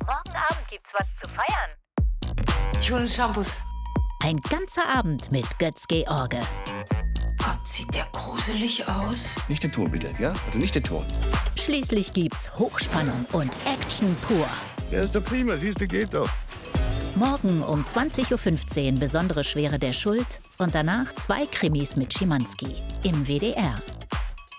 Morgen Abend gibt's was zu feiern. Ich hole Shampoos. Ein ganzer Abend mit Götz-George. Gott, sieht der gruselig aus. Nicht den Ton bitte, ja? Also nicht den Ton. Schließlich gibt's Hochspannung und Action pur. Ja, ist doch prima, siehst du, geht doch. Morgen um 20:15 Uhr Besondere Schwere der Schuld und danach 2 Krimis mit Schimanski im WDR.